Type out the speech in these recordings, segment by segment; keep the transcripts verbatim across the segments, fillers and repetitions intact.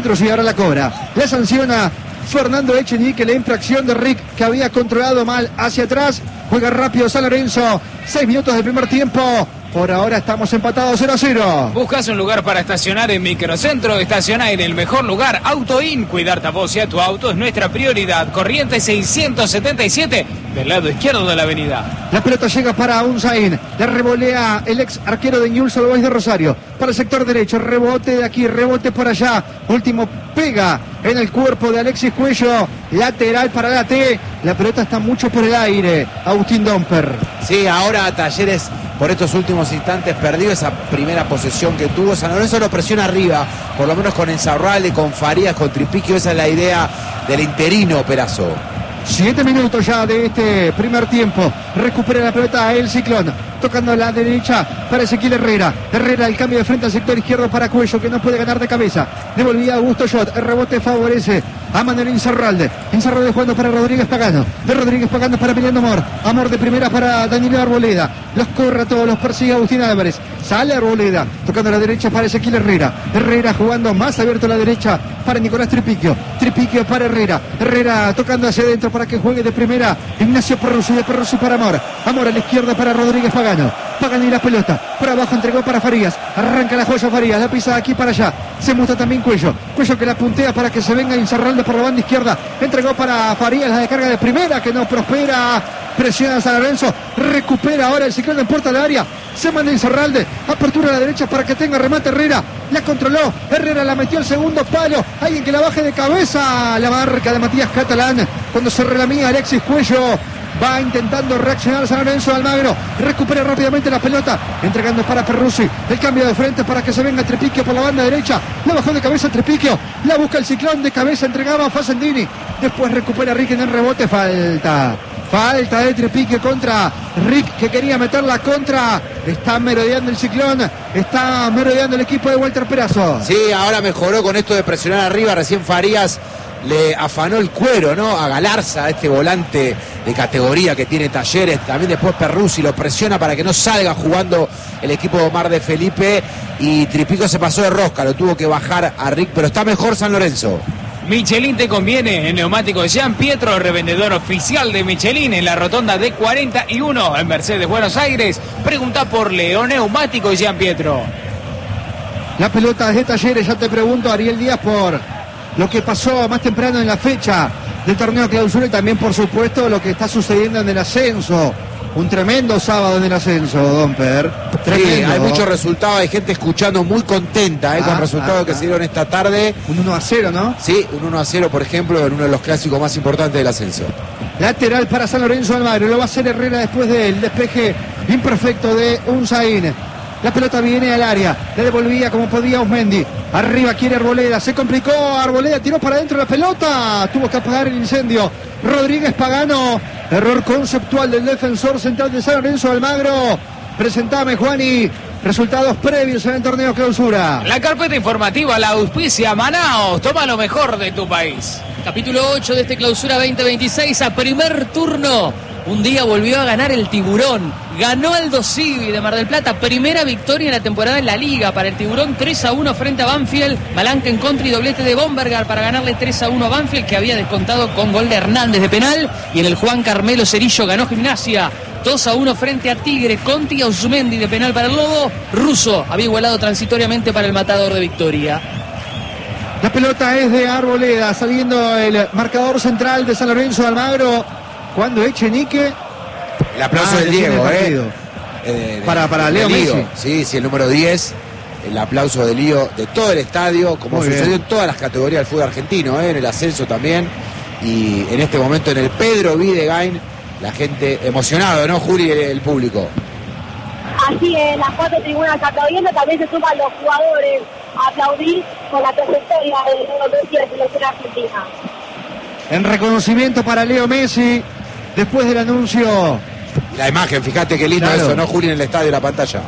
metros y ahora la cobra. La sanciona Fernando Echenique, la infracción de Rick, que había controlado mal hacia atrás. Juega rápido San Lorenzo. Seis minutos del primer tiempo. Por ahora estamos empatados cero a cero. ¿Buscas un lugar para estacionar en Microcentro? Estaciona en el mejor lugar, AutoIn. Cuidarte a vos y a tu auto es nuestra prioridad. Corrientes seiscientos setenta y siete, del lado izquierdo de la avenida. La pelota llega para Unzaín. La revolea el ex arquero de Newell's Old Boys de Rosario. Para el sector derecho. Rebote de aquí, rebote por allá. Último pega en el cuerpo de Alexis Cuello. Lateral para la T. La pelota está mucho por el aire. Agustín Domper. Sí, ahora Talleres, por estos últimos instantes, perdió esa primera posesión que tuvo. San Lorenzo lo presiona arriba, por lo menos con Enzarralde, con Farías, con Tripiquio. Esa es la idea del interino Perazo. Siete minutos ya de este primer tiempo. Recupera la pelota el Ciclón. Tocando a la derecha para Ezequiel Herrera. Herrera, el cambio de frente al sector izquierdo para Cuello, que no puede ganar de cabeza. Devolvía a Augusto Schott. El rebote favorece a Manuel Insaurralde. Insaurralde jugando para Rodríguez Pagano. De Rodríguez Pagano para Emiliano Amor. Amor de primera para Danilo Arboleda. Los corre a todos, los persigue Agustín Álvarez. Sale Arboleda. Tocando a la derecha para Ezequiel Herrera. Herrera jugando más abierto a la derecha para Nicolás Tripiquio. Tripiquio para Herrera. Herrera tocando hacia adentro para que juegue de primera Ignacio Perruzzi. De Perruzzi para Amor. Amor a la izquierda para Rodríguez Pagano. Pagano y la pelota. Por abajo entregó para Farías. Arranca la joya Farías. La pisa de aquí para allá. Se muestra también Cuello. Cuello que la puntea para que se venga Insaurralde por la banda izquierda. Entregó para Farías la descarga de primera que no prospera. Presiona a San Lorenzo. Recupera ahora el Ciclón en puerta del área. Se manda Insaurralde. Apertura a la derecha para que tenga remate Herrera. La controló. Herrera la metió al segundo palo. Alguien que la baje de cabeza. La marca de Matías Catalán. Cuando se relamía Alexis Cuello. Va intentando reaccionar San Lorenzo. Almagro recupera rápidamente la pelota, entregando para Perruzzi. El cambio de frente para que se venga Tripiquio por la banda derecha. La bajó de cabeza Tripiquio. La busca el Ciclón de cabeza. Entregaba a Facendini. Después recupera Rick en el rebote. Falta. Falta de Tripiquio contra Rick, que quería meterla contra. Está merodeando el Ciclón. Está merodeando el equipo de Walter Perazo. Sí, ahora mejoró con esto de presionar arriba. Recién Farías le afanó el cuero, ¿no? A Galarza, a este volante de categoría que tiene Talleres. También después Perruzzi lo presiona para que no salga jugando el equipo de Omar de Felipe. Y Tripiquio se pasó de rosca, lo tuvo que bajar a Rick, pero está mejor San Lorenzo. Michelin te conviene. En neumáticos Jean Pietro, revendedor oficial de Michelin en la rotonda de cuarenta y uno en Mercedes, Buenos Aires. Pregunta por Leo Neumático Jean Pietro. La pelota de Talleres, ya te pregunto, Ariel Díaz, por lo que pasó más temprano en la fecha del torneo clausura y también, por supuesto, lo que está sucediendo en el ascenso. Un tremendo sábado en el ascenso, Domper. Sí, hay muchos resultados, hay gente escuchando muy contenta eh, ah, con resultados ah, que ah. se dieron esta tarde. Un uno a cero, ¿no? Sí, un uno a cero, por ejemplo, en uno de los clásicos más importantes del ascenso. Lateral para San Lorenzo Almagro, lo va a hacer Herrera después del despeje imperfecto de Unzaín. La pelota viene al área, le devolvía como podía Osmendi. Arriba quiere Arboleda, se complicó Arboleda, tiró para adentro la pelota, tuvo que apagar el incendio. Rodríguez Pagano, error conceptual del defensor central de San Lorenzo Almagro. Presentame, Juani, resultados previos en el torneo clausura. La carpeta informativa la auspicia Manaos, toma lo mejor de tu país. Capítulo ocho de este clausura veinte veintiséis, a primer turno. Un día volvió a ganar el Tiburón. Ganó Aldo Civi de Mar del Plata. Primera victoria en la temporada en la Liga para el Tiburón. tres a uno frente a Banfield. Malanca en contra y doblete de Bombergar para ganarle tres a uno a Banfield, que había descontado con gol de Hernández de penal. Y en el Juan Carmelo Cerillo ganó Gimnasia. dos a uno frente a Tigre. Conti y Ausmendi de penal para el Lobo. Russo había igualado transitoriamente para el Matador de Victoria. La pelota es de Arboleda. Saliendo el marcador central de San Lorenzo de Almagro. Cuando Echenique. El aplauso ah, del Diego, eh. eh para, para Leo Messi. Sí, sí, el número diez. El aplauso de Lío de todo el estadio, como Muy sucedió bien. en todas las categorías del fútbol argentino, eh, en el ascenso también. Y en este momento en el Pedro Videgain, la gente emocionada, ¿no, Juli, el, el público? Así es, las cuatro tribunas aplaudiendo, también se suman los jugadores a aplaudir con la trayectoria de Messi de la selección argentina. En reconocimiento para Leo Messi, después del anuncio. La imagen, fíjate qué lindo claro. eso, ¿no, Juli, en el estadio, en la pantalla?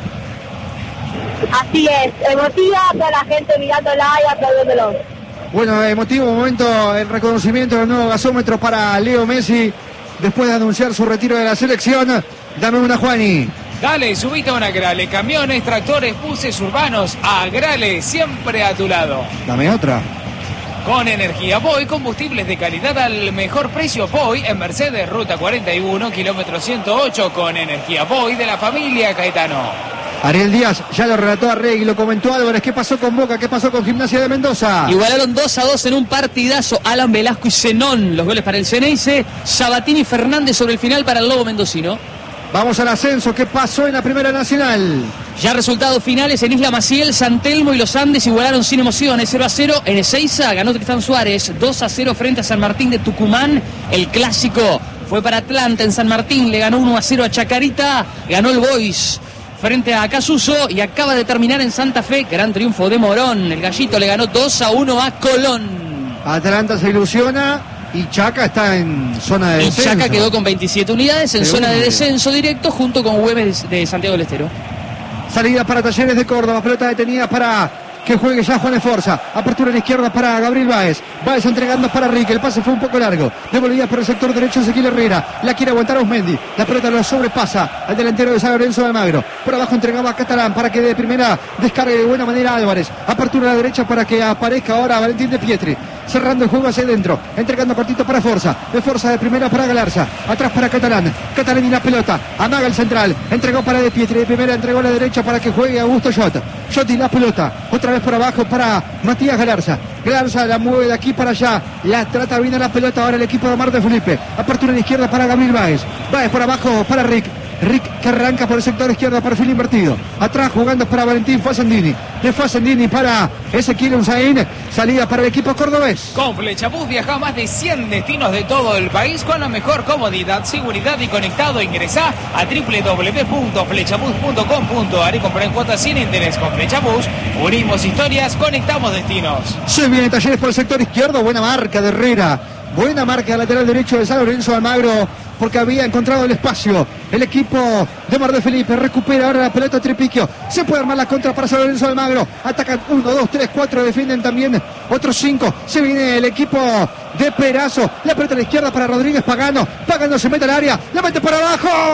Así es, emotiva, toda la gente mirándola y aplaudiéndolo. Bueno, emotivo momento, el reconocimiento del nuevo gasómetro para Leo Messi, después de anunciar su retiro de la selección. Dame una, Juani. Dale, subite a una Grale, camiones, tractores, buses urbanos, a Grale, siempre a tu lado. Dame otra. Con energía Boy, combustibles de calidad al mejor precio. Boy en Mercedes, ruta cuarenta y uno, kilómetro ciento ocho. Con energía Boy de la familia Caetano. Ariel Díaz ya lo relató a Rey y lo comentó Álvarez. ¿Qué pasó con Boca? ¿Qué pasó con Gimnasia de Mendoza? Igualaron dos a dos en un partidazo. Alan Velasco y Zenón, los goles para el Ceneice. Sabatini y Fernández sobre el final para el Lobo mendocino. Vamos al ascenso. ¿Qué pasó en la Primera Nacional? Ya resultados finales en Isla Maciel, San Telmo y Los Andes igualaron sin emociones, cero a cero. En Ezeiza ganó Tristán Suárez, dos a cero frente a San Martín de Tucumán. El clásico fue para Atlanta en San Martín, le ganó uno a cero a Chacarita. Ganó el Boys frente a Casuso y acaba de terminar en Santa Fe. Gran triunfo de Morón, el Gallito le ganó dos a uno a Colón. Atlanta se ilusiona. Y Chaca está en zona de y descenso. Chaca quedó con veintisiete unidades en Segundo. zona de descenso directo junto con Güemes de Santiago del Estero. Salida para Talleres de Córdoba, pelota detenida para que juegue ya Juan Esforza. Apertura en la izquierda para Gabriel Báez. Báez entregando para Rique. El pase fue un poco largo. Devolvía por el sector derecho Ezequiel Herrera. La quiere aguantar Osmendi. La pelota lo sobrepasa al delantero de San Lorenzo de Almagro. Por abajo entregaba a Catalán para que de primera descargue de buena manera Álvarez. Apertura a la derecha para que aparezca ahora Valentín de Pietri. Cerrando el juego hacia adentro. Entregando cortito para Forza. De Forza de primera para Galarza. Atrás para Catalán. Catalán y la pelota. Amaga el central. Entregó para de Pietri. De primera entregó a la derecha para que juegue Augusto Jota. Jota y la pelota. Otra vez por abajo para Matías Galarza. Galarza la mueve de aquí para allá. La trata bien a la pelota ahora el equipo de Omar de Felipe. Apertura en la izquierda para Gabriel Báez. Báez por abajo para Rick. Rick que arranca por el sector izquierdo, perfil invertido. Atrás jugando para Valentín Fasandini. De Fasandini para Ezequiel Unzaín. Salida para el equipo cordobés. Con Flechabús viaja a más de cien destinos de todo el país con la mejor comodidad, seguridad y conectado. Ingresá a doble u doble u doble u punto flechabús punto com punto a r y comprá en cuotas sin interés. Con Flechabús unimos historias, conectamos destinos. Se viene Talleres por el sector izquierdo. Buena marca de Herrera. Buena marca lateral derecho de San Lorenzo de Almagro, porque había encontrado el espacio. El equipo de Omar de Felipe recupera ahora la pelota Tripiquio. Se puede armar la contra para San Lorenzo de Almagro. Atacan uno, dos, tres, cuatro. Defienden también otros cinco. Se viene el equipo de Perazo. La pelota a la izquierda para Rodríguez Pagano. Pagano se mete al área. La mete para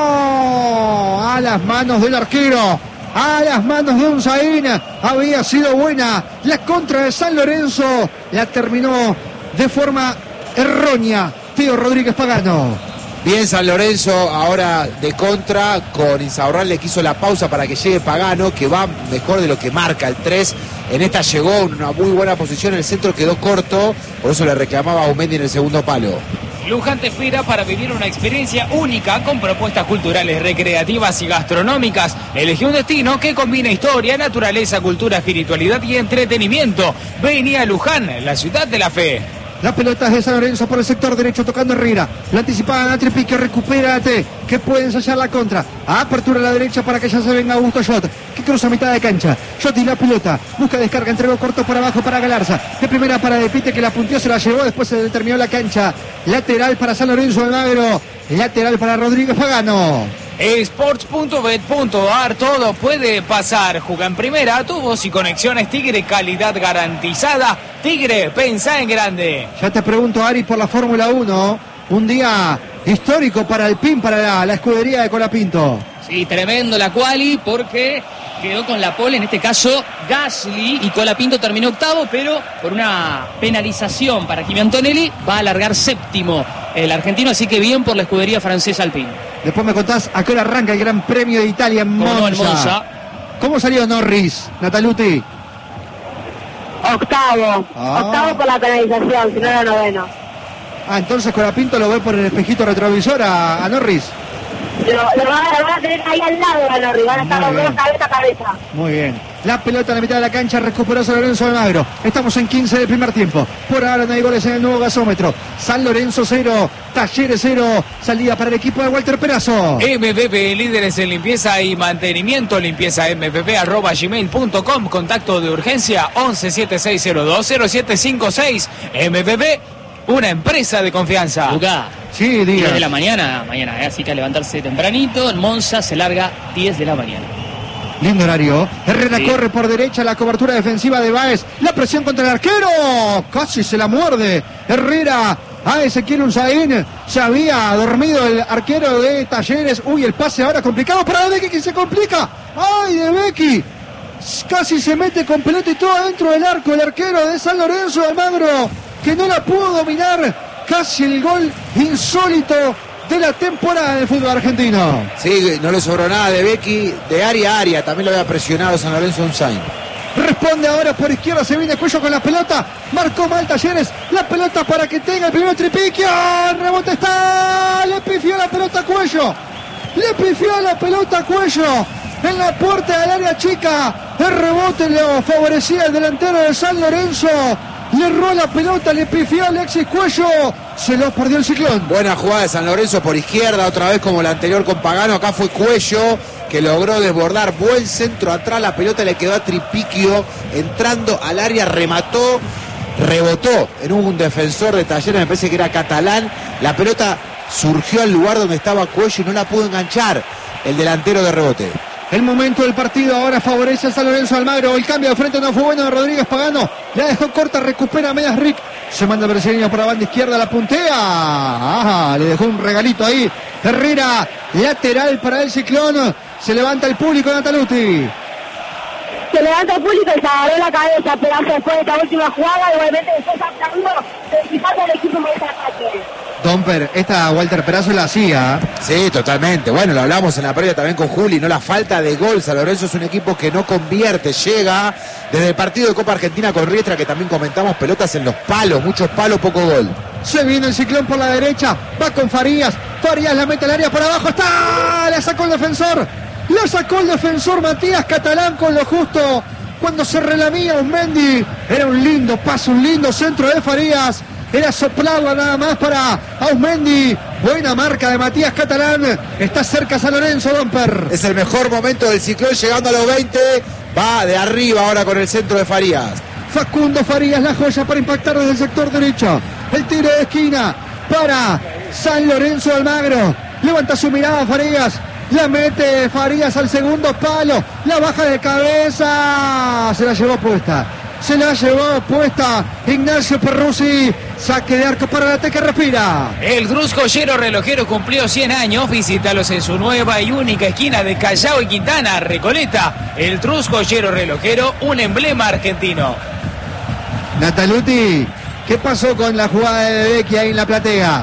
abajo. A las manos del arquero. A las manos de Unzaín. Había sido buena la contra de San Lorenzo. La terminó de forma errónea Tío Rodríguez Pagano. Bien San Lorenzo, ahora de contra, con Insaurral le quiso la pausa para que llegue Pagano, que va mejor de lo que marca el tres. En esta llegó en una muy buena posición, el centro quedó corto, por eso le reclamaba a Umendi en el segundo palo. Luján te espera para vivir una experiencia única con propuestas culturales, recreativas y gastronómicas. Elegí un destino que combina historia, naturaleza, cultura, espiritualidad y entretenimiento. Vení a Luján, la ciudad de la fe. La pelota es de San Lorenzo por el sector derecho, tocando Herrera. La anticipada a Tripique, recupérate, que puede ensayar la contra. A apertura a la derecha para que ya se venga Augusto Jot, que cruza a mitad de cancha. Jot y la pelota, busca descarga, entregó corto para abajo para Galarza. De primera para De Pite, que la punteó, se la llevó, después se determinó la cancha. Lateral para San Lorenzo de Almagro, lateral para Rodríguez Pagano. Sports punto bet punto a r, todo puede pasar. Juega en primera, tubos y conexiones Tigre, calidad garantizada. Tigre, pensá en grande. Ya te pregunto, Ari, por la Fórmula uno. Un día histórico para el P I N, para la, la escudería de Colapinto. Sí, tremendo la quali porque quedó con la pole, en este caso Gasly, y Colapinto terminó octavo, pero por una penalización para Kimi Antonelli va a alargar séptimo el argentino, así que bien por la escudería francesa Alpine. Después me contás a qué hora arranca el Gran Premio de Italia en Monza. No, en Monza. ¿Cómo salió Norris, Nataluti? Octavo. Ah. Octavo por la penalización, si no era noveno. Ah, entonces Colapinto lo ve por el espejito retrovisor a, a Norris. Lo, lo, van, lo van a tener ahí al lado a Norris, van a estar Muy los dos bien. cabeza a cabeza. Muy bien. La pelota en la mitad de la cancha, recuperó San Lorenzo de Almagro. Estamos en quince del primer tiempo. Por ahora no hay goles en el nuevo gasómetro. San Lorenzo cero, Talleres cero. Salida para el equipo de Walter Perazo. M V P, líderes en limpieza y mantenimiento. Limpieza m v p arroba gmail punto com. Contacto de urgencia once siete seis cero dos cero siete cinco seis. M V P, una empresa de confianza. Luca, Sí, diga. diez de la mañana, mañana, ¿eh? Así que a levantarse tempranito. En Monza se larga diez de la mañana. Lindo horario. Herrera Sí. corre por derecha, la cobertura defensiva de Báez. La presión contra el arquero. Casi se la muerde. Herrera a Ezequiel Unzaín. Se había dormido el arquero de Talleres. Uy, el pase ahora complicado para De Becky, que se complica. ¡Ay, De Becky! casi se mete con pelota y todo dentro del arco el arquero de San Lorenzo de Almagro, que no la pudo dominar. Casi el gol insólito de la temporada del fútbol argentino. Sí, no le sobró nada de Becky, de área a área, también lo había presionado San Lorenzo Unzain. Responde ahora por izquierda, se viene Cuello con la pelota, marcó mal Talleres, la pelota para que tenga el primer tripiquio, el rebote está, le pifió la pelota a Cuello, le pifió la pelota a Cuello, en la puerta del área chica, el rebote lo favorecía el delantero de San Lorenzo, le erró la pelota, le pifió a Alexis Cuello, se lo perdió el Ciclón. Buena jugada de San Lorenzo por izquierda, otra vez como la anterior con Pagano, acá fue Cuello que logró desbordar, buen centro atrás, la pelota le quedó a Tripiquio, entrando al área, remató, rebotó en un defensor de Talleres, me parece que era Catalán, la pelota surgió al lugar donde estaba Cuello y no la pudo enganchar el delantero de rebote. El momento del partido ahora favorece a San Lorenzo Almagro. El cambio de frente no fue bueno de Rodríguez Pagano. La dejó corta, recupera a medias Rick. Se manda el brasileño por la banda izquierda, la puntea. Ajá, le dejó un regalito ahí. Herrera, lateral para el Ciclón. Se levanta el público de Nataluti. Se levanta el público y se agarró la cabeza, pero después de esta última jugada, igualmente después hablando del equipaje del equipo más ataque. Domper, esta Walter Perazo la hacía. Sí, totalmente. Bueno, lo hablamos en la previa también con Juli, ¿no? La falta de gol. San Lorenzo es un equipo que no convierte, llega desde el partido de Copa Argentina con Riestra, que también comentamos, pelotas en los palos, muchos palos, poco gol. Se viene el Ciclón por la derecha, va con Farías, Farías la mete al área por abajo, está, la sacó el defensor, la sacó el defensor Matías Catalán con lo justo, cuando se relamía Osmendi, era un lindo paso, un lindo centro de Farías, era soplarla nada más para Osmendi, buena marca de Matías Catalán, está cerca San Lorenzo, Domper. Es el mejor momento del Ciclón, llegando a los veinte, va de arriba ahora con el centro de Farías. Facundo Farías, la joya para impactar desde el sector derecho. El tiro de esquina para San Lorenzo de Almagro. Levanta su mirada Farías. La mete Farías al segundo palo. La baja de cabeza. Se la llevó puesta. Se la llevó puesta Ignacio Perruzzi. Saque de arco para la T que respira. El Cruz Joyero Relojero cumplió cien años. Visítalos en su nueva y única esquina de Callao y Quintana, Recoleta. El Cruz Joyero Relojero, un emblema argentino. Nataluti, ¿qué pasó con la jugada de Becky ahí en la platea?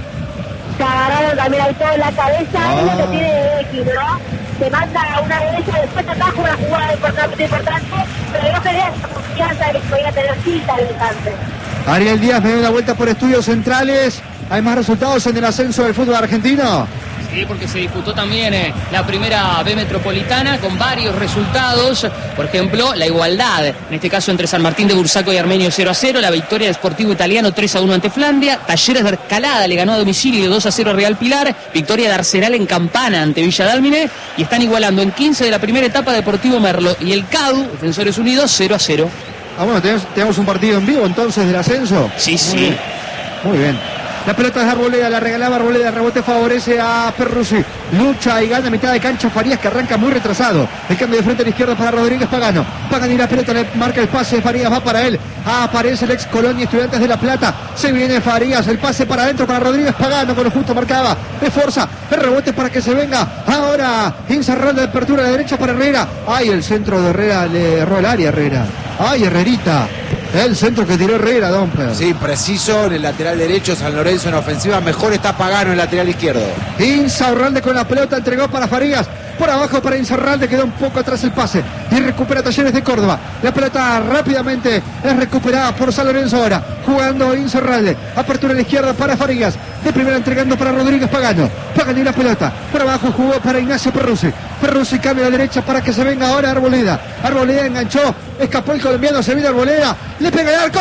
Se agarraron también ahí todo en la cabeza, ah. Es lo que tiene de Becky, ¿no? Se manda una derecha, después ataja una jugada importante, importante, pero no tenía esa confianza de que podía tener cita al instante. Ariel Díaz me dio una vuelta por estudios centrales. ¿Hay más resultados en el ascenso del fútbol argentino? Sí, porque se disputó también eh, la primera B Metropolitana con varios resultados. Por ejemplo, la igualdad, en este caso entre San Martín de Bursaco y Armenio cero a cero. La victoria de Sportivo Italiano tres a uno ante Flandia. Talleres de Escalada le ganó a domicilio dos a cero a Real Pilar. Victoria de Arsenal en Campana ante Villa Dálmine. Y están igualando en quince de la primera etapa Deportivo Merlo y el C A D U, Defensores Unidos, cero a cero. Ah, bueno, tenemos, tenemos un partido en vivo entonces del ascenso. Sí, Muy sí. Bien. Muy bien. La pelota es Arboleda, la regalaba Arboleda, rebote favorece a Perruzzi. Lucha y gana a mitad de cancha Farías, que arranca muy retrasado. El cambio de frente a la izquierda para Rodríguez Pagano. Pagano y la pelota le marca el pase, Farías va para él. Aparece el ex Colonia Estudiantes de La Plata. Se viene Farías, el pase para adentro para Rodríguez Pagano, con lo justo marcaba. De fuerza, el rebote para que se venga. Ahora, Incerral de apertura a la derecha para Herrera. Ay, el centro de Herrera le erró el área, Herrera. Ay, Herrerita. El centro que tiró Herrera, Domper. Sí, preciso en el lateral derecho, San Lorenzo en ofensiva, mejor está Pagano en el lateral izquierdo. Insaurralde con la pelota, entregó para Farías, por abajo para Insaurralde, quedó un poco atrás el pase y recupera Talleres de Córdoba. La pelota rápidamente es recuperada por San Lorenzo ahora, jugando Insaurralde, apertura a la izquierda para Farías, de primera entregando para Rodríguez Pagano. Pagano y la pelota, por abajo jugó para Ignacio Perruzzi. Perruzzi cambia a la derecha para que se venga ahora Arboleda. Arboleda enganchó, escapó el colombiano, se viene Arboleda, le pega el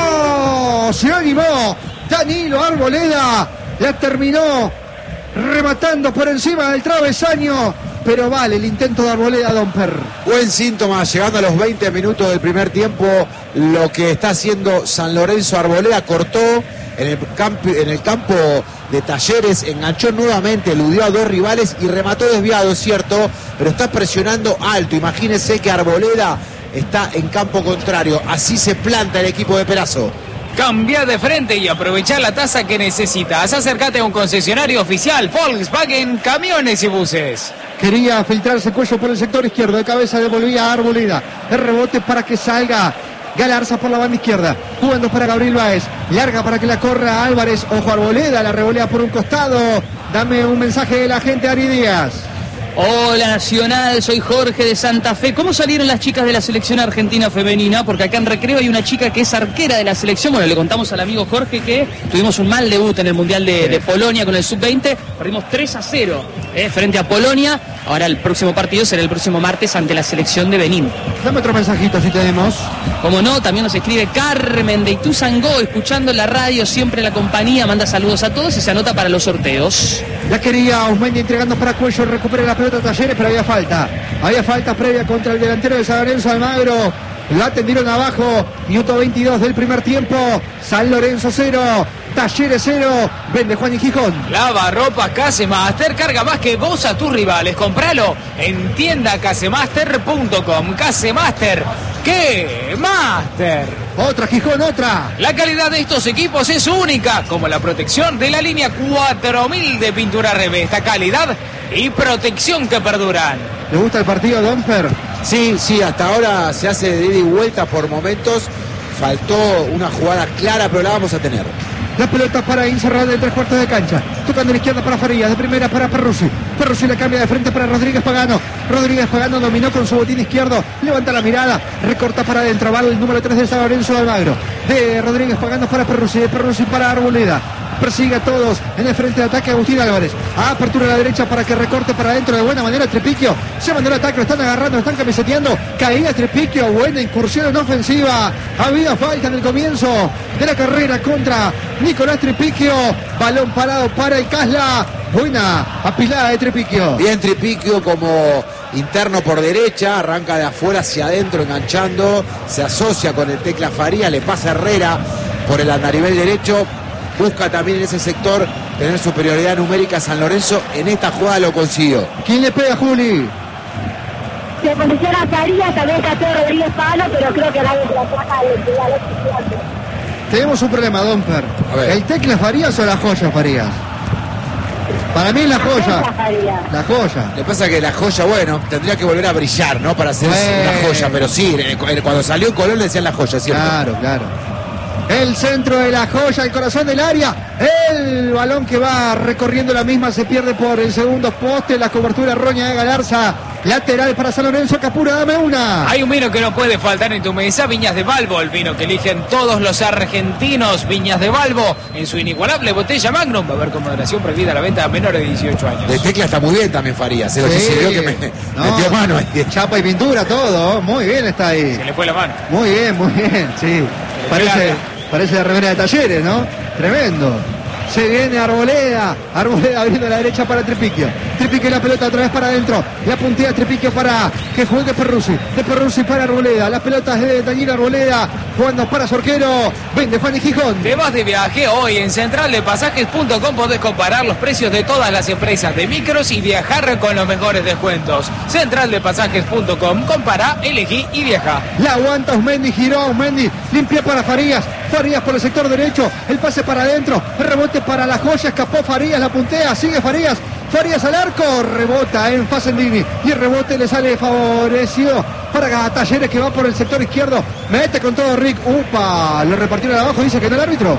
arco, se animó Danilo Arboleda, la terminó rematando por encima del travesaño, pero vale el intento de Arboleda, Domper. Buen síntoma, llegando a los veinte minutos del primer tiempo, lo que está haciendo San Lorenzo. Arboleda cortó en el, campo, en el campo de Talleres, enganchó nuevamente, eludió a dos rivales y remató desviado, es cierto, pero está presionando alto. Imagínense que Arboleda está en campo contrario, así se planta el equipo de Perazo. Cambia de frente y aprovechá la tasa que necesitas. Acércate a un concesionario oficial Volkswagen Camiones y Buses. Quería filtrarse Cuello por el sector izquierdo. De cabeza devolvía a Arboleda. El rebote para que salga Galarza por la banda izquierda. Jugando para Gabriel Báez. Larga para que la corra Álvarez. Ojo Arboleda. La revolea por un costado. Dame un mensaje de la gente, Ari Díaz. Hola Nacional, soy Jorge de Santa Fe. ¿Cómo salieron las chicas de la selección argentina femenina? Porque acá en Recreo hay una chica que es arquera de la selección. Bueno, le contamos al amigo Jorge que tuvimos un mal debut en el Mundial de, de Polonia con el sub veinte. Perdimos tres a cero eh, frente a Polonia. Ahora el próximo partido será el próximo martes ante la selección de Benín. Dame otro mensajito si tenemos. Como no, también nos escribe Carmen de Ituzangó, escuchando la radio, siempre la compañía, manda saludos a todos y se anota para los sorteos. Ya quería Osmendi entregando para Cuello, recupera la pelota Talleres, pero había falta. Había falta previa contra el delantero de San Lorenzo, Almagro. Lo atendieron abajo, minuto veintidós del primer tiempo. San Lorenzo cero, Talleres cero. Vende Juan y Gijón. Lava ropa Casemaster, carga más que vos a tus rivales. Compralo en tienda casemaster punto com. Casemaster, ¡qué Master! Otra Gijón, otra. La calidad de estos equipos es única, como la protección de la línea cuatro mil de pintura Revesta. Calidad y protección que perduran. ¿Le gusta el partido, Domper? Sí, sí, hasta ahora se hace de ida y vuelta por momentos. Faltó una jugada clara, pero la vamos a tener. La pelota para encerrar de tres cuartos de cancha. Tocando a la izquierda para Farías. De primera para Perruzzi. Perruzzi la cambia de frente para Rodríguez Pagano. Rodríguez Pagano dominó con su botín izquierdo. Levanta la mirada. Recorta para adentro. Va el número tres de San Lorenzo de Almagro. De Rodríguez Pagano para Perruzzi. De Perruzzi para Arboleda. Persigue a todos en el frente de ataque Agustín Álvarez. Apertura a la derecha para que recorte para adentro de buena manera Trepiquio. Se mandó el ataque, lo están agarrando, lo están camiseteando. Caía Trepiquio, buena incursión en ofensiva. Había falta en el comienzo de la carrera contra Nicolás Trepiquio. Balón parado para el Casla. Buena apilada de Trepiquio. Bien Trepiquio como interno por derecha, arranca de afuera hacia adentro enganchando. Se asocia con el Tecla Faría, le pasa Herrera por el andarivel derecho. Busca también en ese sector tener superioridad numérica. San Lorenzo en esta jugada lo consiguió. ¿Quién le pega, Juli? Se posiciona Farías, también está todo Rodríguez Pagano, pero creo que nadie se la saca de Tenemos un problema, Domper. ¿El Tecla Farías o la joya Farías? Para mí es la joya. La joya. Le pasa que la joya, bueno, tendría que volver a brillar, ¿no? Para ser bueno. una joya, pero sí, cuando salió en Colón le decían la joya, ¿cierto? Claro, claro. El centro de la joya, el corazón del área. El balón que va recorriendo la misma se pierde por el segundo poste. La cobertura roña de Galarza. Lateral para San Lorenzo. Capura, dame una. Hay un vino que no puede faltar en tu mesa. Viñas de Balbo, el vino que eligen todos los argentinos. Viñas de Balbo en su inigualable botella Magnum. Va a haber con moderación prohibida la venta a menores de dieciocho años. De Tecla está muy bien también Farías. Se lo Sí. que que me No, metió mano ahí. chapa y pintura, todo. Muy bien está ahí. Se le fue la mano. Muy bien, muy bien, sí. Parece, parece la remera de Talleres, ¿no? Tremendo. Se viene Arboleda. Arboleda abriendo a la derecha para Trepiquio. Trepiquio la pelota otra vez para adentro. La puntea Trepiquio para que juegue Perruzzi. De Perruzzi para Arboleda. Las pelotas de Daniel Arboleda. Jugando para Sorquero. Vende Juan y Gijón. Te vas de viaje hoy en central de pasajes punto com. Podés comparar los precios de todas las empresas de micros y viajar con los mejores descuentos. central de pasajes punto com. Compara, elegí y viaja. La aguanta Osmendi. Giró Osmendi. Limpia para Farías. Farías por el sector derecho. El pase para adentro. El rebote para la joya. Escapó Farías. La puntea. Sigue Farías. Farías al arco. Rebota en Facendini. Y el rebote le sale favorecido para Talleres que va por el sector izquierdo. Mete con todo Rick. Upa. Lo repartieron abajo. Dice que no el árbitro.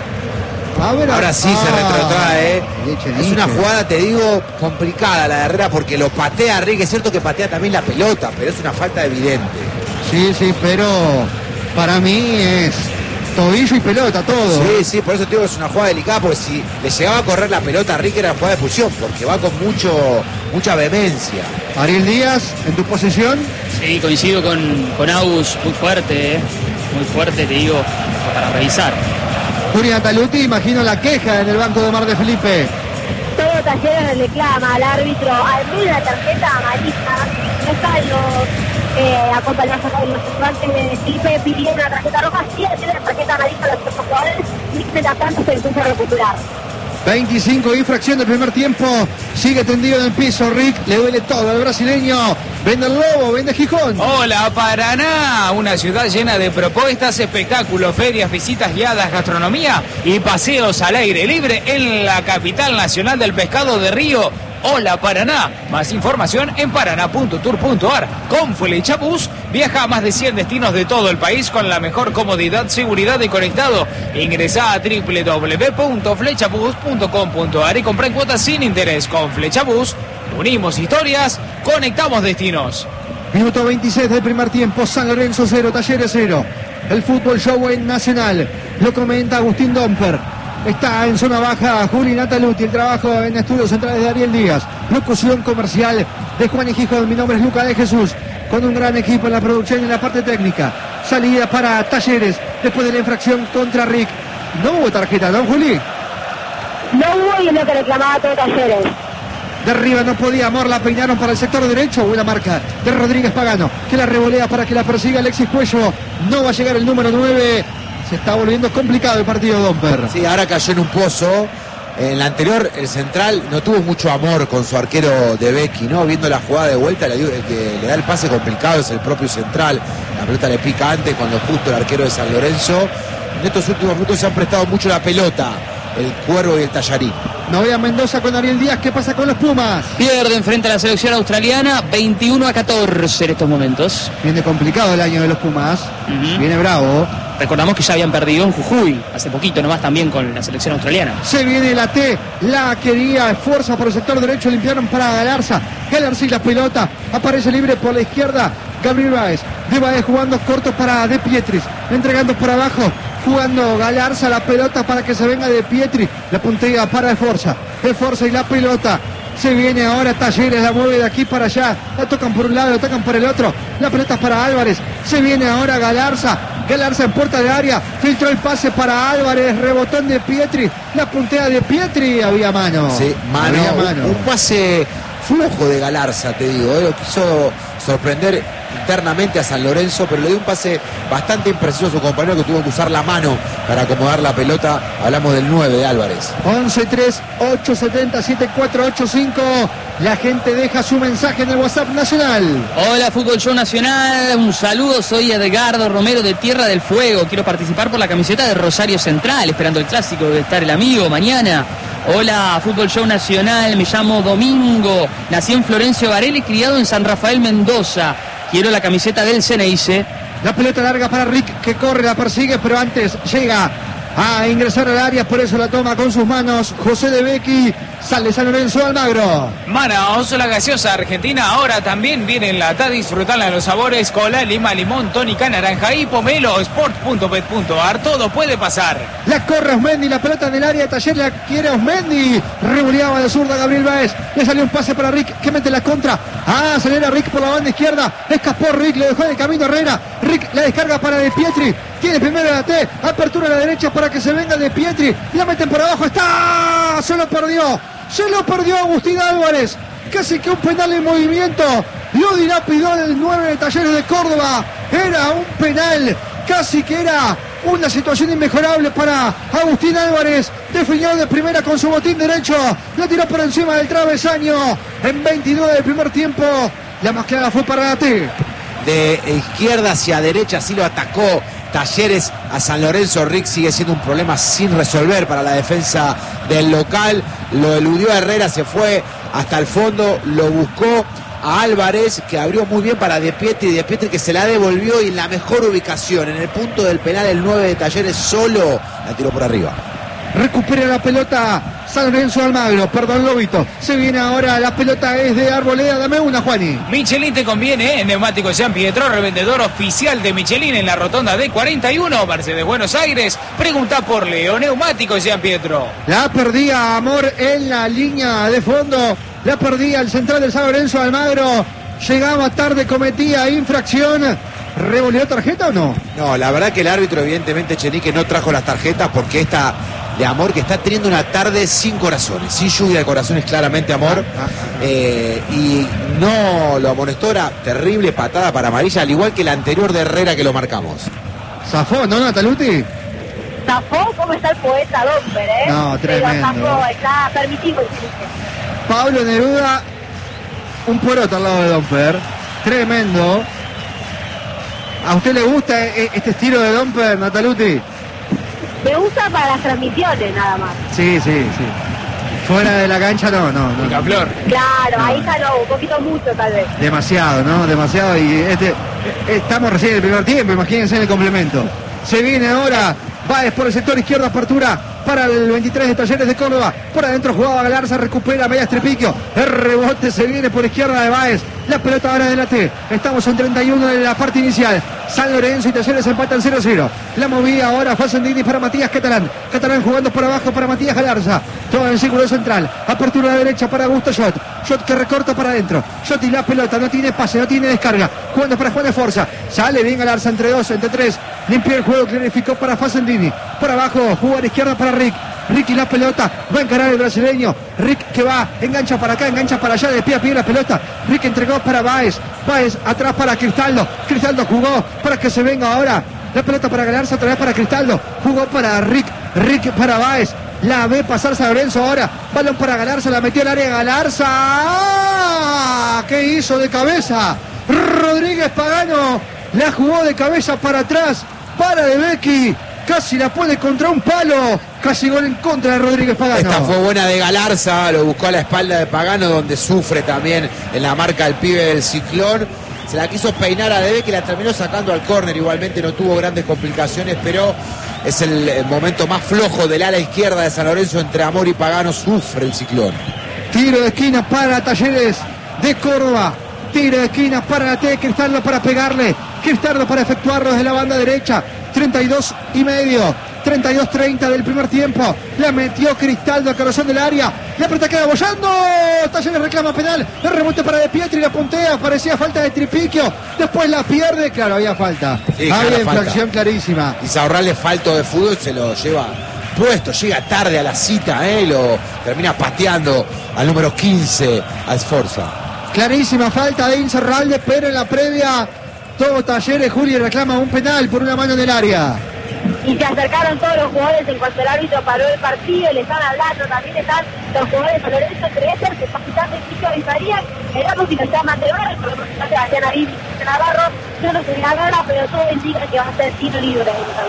A ver, Ahora a... sí se ah, retrotrae, ¿eh? Leche, Es leche. una jugada, te digo, complicada la de Herrera porque lo patea Rick. Es cierto que patea también la pelota, pero es una falta evidente. Sí, sí, pero para mí es tobillo y pelota, todo. Sí, sí, por eso te digo que es una jugada delicada, porque si le llegaba a correr la pelota a Rick era jugada de expulsión, porque va con mucho mucha vehemencia. Ariel Díaz, en tu posición. Sí, coincido con, con Agus, muy fuerte, eh. muy fuerte, te digo, para revisar. Julián Taluti, imagino la queja en el banco de Mar de Felipe. Todo Talleres le reclama al árbitro, al menos la tarjeta amarilla. No están los eh, acompañados de los estudiantes de Felipe pidiendo una tarjeta roja, sí tiene la tarjeta amarilla a los jugadores y mientras tanto se intenta recuperar. veinticinco infracción del primer tiempo. Sigue tendido en el piso Rick. Le duele todo al brasileño. Vende el Lobo, vende Gijón. Hola Paraná, una ciudad llena de propuestas, espectáculos, ferias, visitas guiadas, gastronomía y paseos al aire libre en la capital nacional del pescado de Río. Hola Paraná, más información en paraná punto tour punto ar. Con Flexabus viaja a más de cien destinos de todo el país con la mejor comodidad, seguridad y conectado. Ingresá a doble u doble u doble u punto flexabus punto com punto ar y compra en cuotas sin interés. Con Flexabus unimos historias, conectamos destinos. Minuto veintiséis del primer tiempo, San Lorenzo cero, Talleres cero. El fútbol show en Nacional, lo comenta Agustín Domper. Está en zona baja Juli Nataluti, el trabajo en estudios centrales de Ariel Díaz. Locución comercial de Juan y Gijón. Mi nombre es Luca de Jesús, con un gran equipo en la producción y en la parte técnica. Salida para Talleres después de la infracción contra Rick. No hubo tarjeta, ¿no, Juli? No hubo y es lo que reclamaba todo Talleres. De arriba no podía, Amor, la peinaron para el sector derecho. Buena marca de Rodríguez Pagano, que la revolea para que la persiga Alexis Cuello. No va a llegar el número nueve. Se está volviendo complicado el partido, Domper. Sí, ahora cayó en un pozo. En la anterior, el central no tuvo mucho amor con su arquero de Becky, ¿no? Viendo la jugada de vuelta, le dio, el que le da el pase complicado es el propio central. La pelota le pica antes cuando justo el arquero de San Lorenzo. En estos últimos minutos se han prestado mucho la pelota el Cuervo y el Tallarín. Novea Mendoza con Ariel Díaz. ¿Qué pasa con los Pumas? Pierden frente a la selección australiana, veintiuno a catorce en estos momentos. Viene complicado el año de los Pumas. Uh-huh. Viene bravo. Recordamos que ya habían perdido en Jujuy hace poquito nomás también con la selección australiana. Se viene la T, la quería, esfuerza por el sector derecho, limpiaron para Galarza. Galarza y la pelota, aparece libre por la izquierda. Gabriel Báez, de Báez jugando cortos para De Pietris, entregando por abajo, jugando Galarza la pelota para que se venga De Pietri, la puntea para Esforza, Esforza y la pelota. Se viene ahora Talleres, la mueve de aquí para allá, la tocan por un lado, la tocan por el otro, la pelota es para Álvarez, se viene ahora Galarza, Galarza en puerta de área, filtró el pase para Álvarez, rebotón de Pietri, la puntea de Pietri, había mano. Sí, mano, había mano. Un, un pase flojo de Galarza, te digo, ¿eh? Lo quiso sorprender internamente a San Lorenzo, pero le dio un pase bastante impreciso a su compañero que tuvo que usar la mano para acomodar la pelota. Hablamos del nueve de Álvarez. once tres ocho siete cero siete cuatro ocho cinco. La gente deja su mensaje en el WhatsApp nacional. Hola, Fútbol Show Nacional. Un saludo, soy Edgardo Romero de Tierra del Fuego. Quiero participar por la camiseta de Rosario Central, esperando el clásico. Debe estar el amigo mañana. Hola, Fútbol Show Nacional. Me llamo Domingo. Nací en Florencio Varela y criado en San Rafael, Mendoza. Quiero la camiseta del Ceneice. La pelota larga para Rick, que corre, la persigue, pero antes llega a ingresar al área, por eso la toma con sus manos José de Becchi. Sale San Lorenzo Almagro. Manaos, la gaseosa argentina ahora también viene en lata. Disfrutarla en los sabores cola, lima, limón, tónica, naranja y pomelo. sport punto bet punto ar, todo puede pasar. La corre Osmendi, la pelota en el área de Taller, la quiere Osmendi. Revoleaba de zurda Gabriel Báez. Le salió un pase para Rick, que mete la contra. Ah, acelera Rick por la banda izquierda. Escapó Rick, lo dejó en el camino Herrera. Rick la descarga para De Pietri. Tiene primero la T, apertura a la derecha para que se venga De Pietri. La meten por abajo, está, se lo perdió. Se lo perdió Agustín Álvarez. Casi que un penal en movimiento. Lo dilapidó el nueve de Talleres de Córdoba. Era un penal. Casi que era una situación inmejorable para Agustín Álvarez. Definió de primera con su botín derecho. La tiró por encima del travesaño. En veintinueve del primer tiempo. La más clara fue para la T. De izquierda hacia derecha, así lo atacó Talleres a San Lorenzo. Rick sigue siendo un problema sin resolver para la defensa del local. Lo eludió a Herrera, se fue hasta el fondo, lo buscó a Álvarez, que abrió muy bien para De Pietri, De Pietri que se la devolvió y en la mejor ubicación, en el punto del penal, el nueve de Talleres solo la tiró por arriba. Recupera la pelota San Lorenzo Almagro, perdón Lobito. Se viene ahora, la pelota es de Arboleda, dame una, Juani. Michelin te conviene, ¿eh? Neumáticos Jean Pietro, revendedor oficial de Michelin en la rotonda de cuarenta y uno, Mercedes Buenos Aires. Pregunta por Leo, Neumáticos Jean Pietro. La perdía Amor en la línea de fondo, la perdía el central del San Lorenzo Almagro. Llegaba tarde, cometía infracción. ¿Revolvió tarjeta o no? No, la verdad que el árbitro, evidentemente, Chenique no trajo las tarjetas porque esta de Amor, que está teniendo una tarde sin corazones, sin lluvia de corazones, claramente Amor, eh, y no lo amonestó. Era terrible patada para amarilla, al igual que la anterior de Herrera que lo marcamos. ¿Zafó, no, Nataluti? Zafó, ¿cómo está el poeta Domper, eh? No, tremendo. Pero zafó, está permitido. Pablo Neruda, un poroto al lado de Domper. Tremendo. ¿A usted le gusta este estilo de Domper, Nataluti? Me gusta para las transmisiones nada más. Sí, sí, sí. Fuera de la cancha no, no, no. La flor. Claro, no. Ahí está no, un poquito mucho tal vez. Demasiado, ¿no? Demasiado. Y este, estamos recién en el primer tiempo, imagínense en el complemento. Se viene ahora Báez por el sector izquierdo, apertura para el veintitrés de Talleres de Córdoba. Por adentro jugaba Galarza, recupera Media Estripiquio. El rebote se viene por izquierda de Báez. La pelota ahora de la T. Estamos en treinta y uno de la parte inicial. San Lorenzo y Talleres empatan cero a cero. La movía ahora Facendini para Matías Catalán. Catalán jugando por abajo para Matías Galarza. Todo en el círculo central. Apertura a la derecha para Augusto Schott. Schott que recorta para adentro. Schott y la pelota. No tiene pase, no tiene descarga. Jugando para Juan de Forza. Sale bien Galarza entre dos, entre tres. Limpia el juego, clarificó para Facendini. Por abajo, jugar izquierda para Rick. Rick y la pelota, va a encarar el brasileño. Rick que va, engancha para acá, engancha para allá, de pie a pie la pelota. Rick entregó para Báez. Báez atrás para Cristaldo. Cristaldo jugó para que se venga ahora. La pelota para Galarza, otra vez para Cristaldo. Jugó para Rick. Rick para Báez. La ve pasar San Lorenzo ahora. Balón para Galarza, la metió al área Galarza. ¡Ah! ¿Qué hizo de cabeza? Rodríguez Pagano la jugó de cabeza para atrás. Para De Becchi. Casi la pone contra un palo. Casi gol en contra de Rodríguez Pagano. Esta fue buena de Galarza, lo buscó a la espalda de Pagano, donde sufre también en la marca el pibe del Ciclón. Se la quiso peinar a De Becchi, la terminó sacando al córner. Igualmente no tuvo grandes complicaciones, pero es el, el momento más flojo del ala izquierda de San Lorenzo. Entre Amor y Pagano sufre el Ciclón. Tiro de esquina para Talleres de Córdoba. Tiro de esquina para la T. Cristaldo para pegarle. Cristaldo para efectuarlo desde la banda derecha. treinta y dos y medio. treinta y dos treinta del primer tiempo. La metió Cristaldo al corazón del área. La pelota queda bollando. Talleres reclama penal. El rebote para De Pietri. La puntea. Parecía falta de Tripiquio. Después la pierde. Claro, había falta. Sí, había claro, infracción falta. Clarísima. Y Saurralde, falto de fútbol, se lo lleva puesto. Llega tarde a la cita, ¿eh? Lo termina pateando al número quince, a Sforza. Clarísima falta de Incerralde, pero en la previa todo Talleres, Juli, reclama un penal por una mano en el área. Y se acercaron todos los jugadores en cuanto el árbitro paró el partido, le están hablando, también están los jugadores de San Lorenzo, entre ellos, que capitán de Chico avisaría, esperamos si lo llaman de bar, por lo menos no se vayan a ir Navarro, yo no sé la gana, pero todo indica que va a ser tiro libre.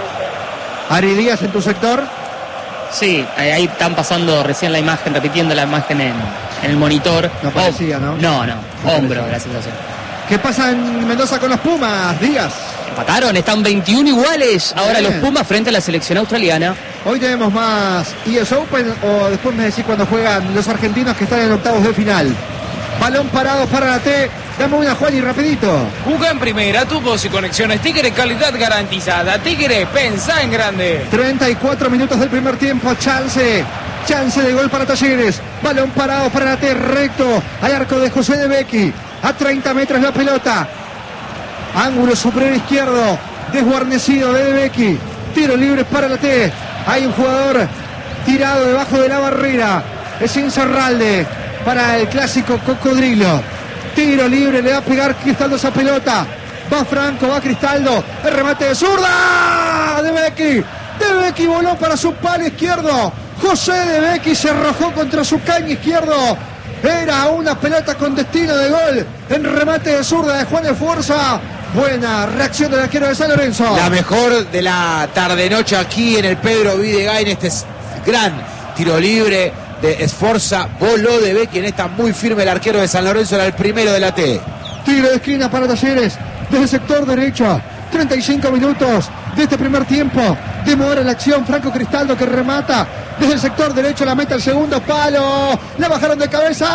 Ari Díaz, en tu sector. Sí, ahí están pasando recién la imagen, repitiendo la imagen en, en el monitor. No parecía, ¿no? No, no, No hombro parecía. la situación. ¿Qué pasa en Mendoza con los Pumas, Díaz? Empataron, están veintiuno iguales ahora Bien. los Pumas frente a la selección australiana. Hoy tenemos más E S Open o después me decís cuando juegan los argentinos que están en octavos de final. Balón parado para la T. Dame una, Juan, y rapidito. Juega en primera, tubos y conexiones Tigre, calidad garantizada. Tigre, pensá en grande. treinta y cuatro minutos del primer tiempo. Chance. Chance de gol para Talleres. Balón parado para la T. Recto al arco de José De Becchi. A treinta metros la pelota. Ángulo superior izquierdo. Desguarnecido de De Becchi. Tiro libre para la T. Hay un jugador tirado debajo de la barrera. Es Incerralde para el clásico Cocodrilo. Tiro libre, le va a pegar Cristaldo esa pelota. Va Franco, va Cristaldo. El remate de zurda. De Becchi. De Becchi voló para su palo izquierdo. José De Becchi se arrojó contra su caño izquierdo. Era una pelota con destino de gol. En remate de zurda de Juan de Forza. Buena reacción del arquero de San Lorenzo. La mejor de la tarde-noche aquí en el Pedro Videgain. Este es gran tiro libre de Sforza. Voló De Becchi, en esta muy firme el arquero de San Lorenzo. Era el primero de la T. Tiro de esquina para Talleres desde el sector derecho. treinta y cinco minutos de este primer tiempo. Demora la acción. Franco Cristaldo que remata desde el sector derecho. La meta al segundo palo. La bajaron de cabeza.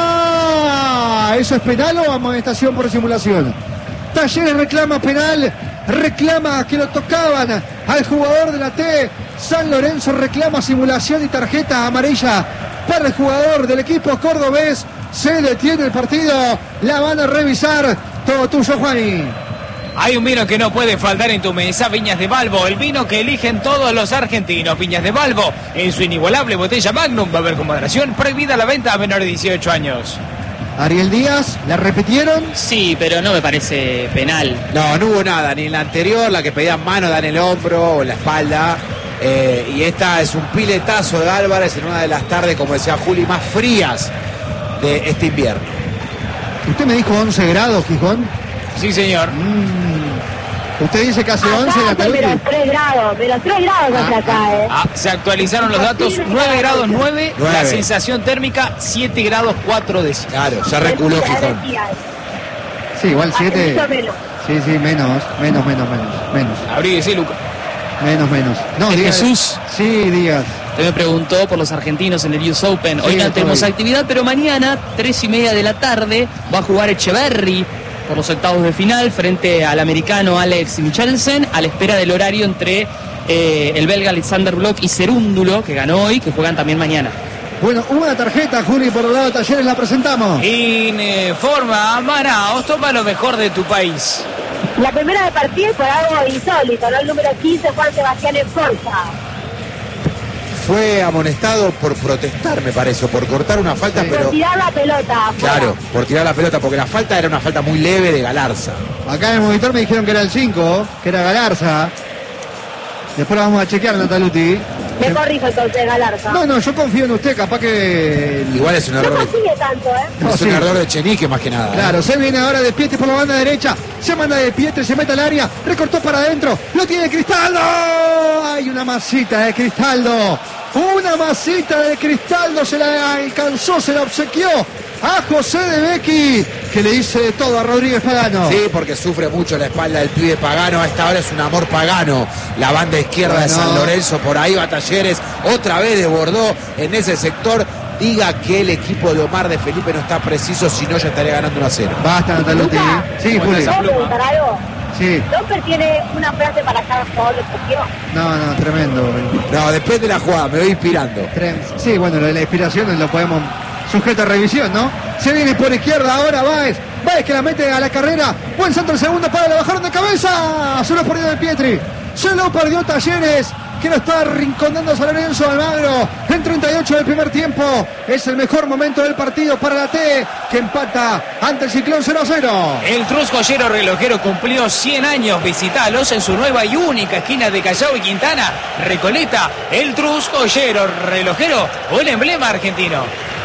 ¡Ah! ¿Eso es penal o amonestación por simulación? Talleres reclama penal. Reclama que lo tocaban al jugador de la T. San Lorenzo reclama simulación y tarjeta amarilla para el jugador del equipo cordobés. Se detiene el partido. La van a revisar. Todo tuyo, Juani. Hay un vino que no puede faltar en tu mesa, Viñas de Balbo, el vino que eligen todos los argentinos. Viñas de Balbo, en su inigualable botella Magnum, va a haber con moderación, prohibida la venta a menores de dieciocho años. Ariel Díaz, ¿la repitieron? Sí, pero no me parece penal. No, no hubo nada, ni en la anterior, la que pedían mano, da en el hombro o en la espalda. Eh, y esta es un piletazo de Álvarez en una de las tardes, como decía Juli, más frías de este invierno. Usted me dijo once grados, Gijón. Sí, señor. Mm. Usted dice casi once, Acá hace Nataluti. menos tres grados, menos tres grados hace acá, ¿eh? Ah, se actualizaron los datos, nueve grados nueve, la Nueve. sensación térmica siete grados cuatro décimas. Claro, ya reculó Mentira, Gijón. mentira. Sí, igual Hace siete. mucho menos. Sí, sí, menos, menos, menos, menos, menos, Abríguese, Luca. menos, menos. No, El diga- Jesús. Sí, digas. Usted me preguntó por los argentinos en el U S Open. Hoy Sí, no tenemos estoy. actividad, pero mañana, tres y media de la tarde, va a jugar Echeverry por los octavos de final frente al americano Alex Michelsen, a la espera del horario entre eh, el belga Alexander Bloch y Cerúndulo, que ganó hoy, que juegan también mañana. Bueno, una tarjeta, Juli, por el lado de Talleres la presentamos. Informa Manaos, toma lo mejor de tu país. La primera de partida es por algo insólito, ¿no? El número quince, Juan Sebastián Esforza. Fue amonestado por protestar, me parece, o por cortar una falta, Sí. Por pero... tirar la pelota afuera. Claro, por tirar la pelota, porque la falta era una falta muy leve de Galarza. Acá en el monitor me dijeron que era el cinco, que era Galarza. Después la vamos a chequear, Nataluti. Me corrijo entonces, Galarza. No, no, yo confío en usted, capaz que... Igual es un No error de, consigue tanto, ¿eh? No, es un sí. error de Chenique más que nada. ¿eh? Claro, se viene ahora de Pietri por la banda derecha, se manda de Pietri, se mete al área, recortó para adentro, lo tiene Cristaldo. Hay una masita de Cristaldo, una masita de Cristaldo, se la alcanzó, se la obsequió a José de Becchi, que le dice de todo a Rodríguez Pagano. Sí, porque sufre mucho la espalda del pibe Pagano. A esta hora es un amor Pagano. La banda izquierda de Bueno. San Lorenzo, por ahí va Talleres. Otra vez desbordó en ese sector. Diga que el equipo de Omar de Felipe no está preciso, si no ya estaría ganando uno a cero. Basta, Nataluti. Luca, Sí, ¿cómo Juli. estás? ¿Puedo preguntar algo? Sí. López tiene una frase para cada jugador de Tokio. No, no, tremendo. No, depende de la jugada, me voy inspirando. Trem- Sí, bueno, lo de la inspiración lo podemos sujeto a revisión, ¿no? Se viene por izquierda ahora Báez. Báez que la mete a la carrera. Buen centro el segundo para, le bajaron de cabeza. Se lo perdió de Pietri. Se lo perdió Talleres, que lo está arrinconando San Lorenzo Almagro. En treinta y ocho del primer tiempo. Es el mejor momento del partido para la T, que empata ante el Ciclón cero a cero. El Trus Joyero Relojero cumplió cien años. Visitalos en su nueva y única esquina de Callao y Quintana. Recoleta, el Trus Joyero Relojero o el emblema argentino.